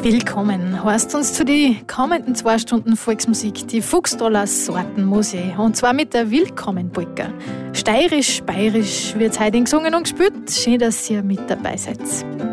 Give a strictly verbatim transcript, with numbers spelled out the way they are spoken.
Willkommen, heißt uns zu den kommenden zwei Stunden Volksmusik, die Fuchstaler Sortenmusik, und zwar mit der Willkommen-Polka. Steirisch, bayerisch wird heute gesungen und gespielt. Schön, dass ihr mit dabei seid.